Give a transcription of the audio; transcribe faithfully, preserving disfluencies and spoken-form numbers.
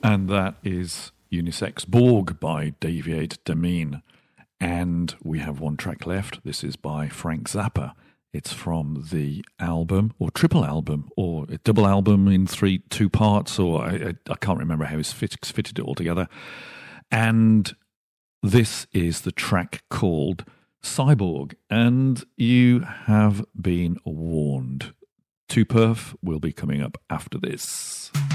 And that is Unisex Borg by David Demine. And we have one track left. This is by Frank Zappa. It's from the album, or triple album, or a double album in three, two parts, or I, I, I can't remember how he's fit, fitted it all together. And this is the track called Cyborg. And you have been warned. two Perf will be coming up after this.